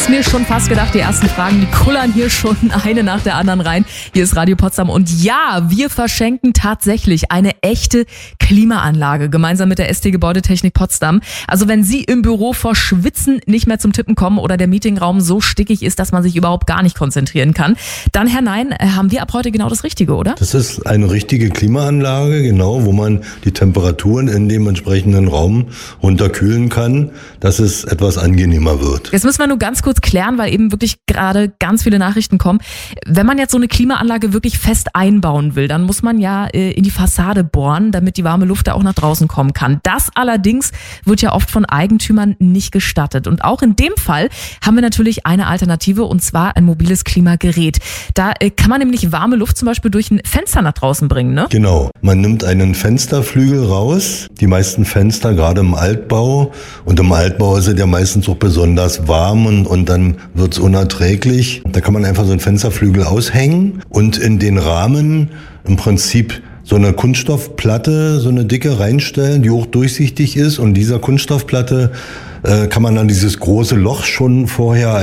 hab's mir schon fast gedacht, die ersten Fragen, die kullern hier schon eine nach der anderen rein. Hier ist Radio Potsdam und ja, wir verschenken tatsächlich eine echte Klimaanlage gemeinsam mit der ST Gebäudetechnik Potsdam. Also wenn Sie im Büro vor Schwitzen nicht mehr zum Tippen kommen oder der Meetingraum so stickig ist, dass man sich überhaupt gar nicht konzentrieren kann, dann, Herr Nein, haben wir ab heute genau das Richtige, oder? Das ist eine richtige Klimaanlage, genau, wo man die Temperaturen in dem entsprechenden Raum runterkühlen kann, dass es etwas angenehmer wird. Jetzt müssen wir nur ganz kurz klären, weil eben wirklich gerade ganz viele Nachrichten kommen. Wenn man jetzt so eine Klimaanlage wirklich fest einbauen will, dann muss man ja in die Fassade bohren, damit die warme Luft da auch nach draußen kommen kann. Das allerdings wird ja oft von Eigentümern nicht gestattet. Und auch in dem Fall haben wir natürlich eine Alternative, und zwar ein mobiles Klimagerät. Da kann man nämlich warme Luft zum Beispiel durch ein Fenster nach draußen bringen, ne? Genau. Man nimmt einen Fensterflügel raus. Die meisten Fenster, gerade im Altbau, und im Altbau ist es ja meistens auch besonders warm und dann wird's unerträglich. Da kann man einfach so einen Fensterflügel aushängen und in den Rahmen im Prinzip so eine Kunststoffplatte, so eine dicke reinstellen, die auch durchsichtig ist. Und dieser Kunststoffplatte kann man dann dieses große Loch schon vorher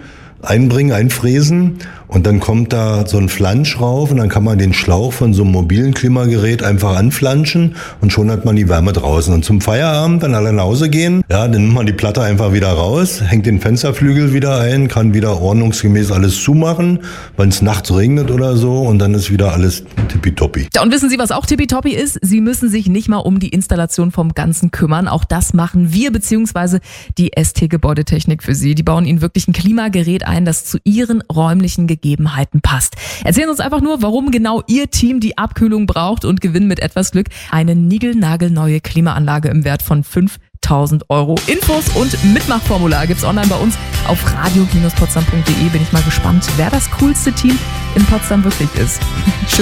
einfräsen. Und dann kommt da so ein Flansch rauf und dann kann man den Schlauch von so einem mobilen Klimagerät einfach anflanschen und schon hat man die Wärme draußen. Und zum Feierabend, wenn alle nach Hause gehen, ja, dann nimmt man die Platte einfach wieder raus, hängt den Fensterflügel wieder ein, kann wieder ordnungsgemäß alles zumachen, wenn es nachts regnet oder so, und dann ist wieder alles tippitoppi. Ja, und wissen Sie, was auch tippitoppi ist? Sie müssen sich nicht mal um die Installation vom Ganzen kümmern. Auch das machen wir bzw. die ST Gebäudetechnik für Sie. Die bauen Ihnen wirklich ein Klimagerät ein, das zu Ihren räumlichen Gegebenheiten passt. Erzählen uns einfach nur, warum genau Ihr Team die Abkühlung braucht und gewinnen mit etwas Glück eine niegelnagelneue Klimaanlage im Wert von 5.000 €. Infos und Mitmachformular gibt's online bei uns auf radio-potsdam.de. Bin ich mal gespannt, wer das coolste Team in Potsdam wirklich ist.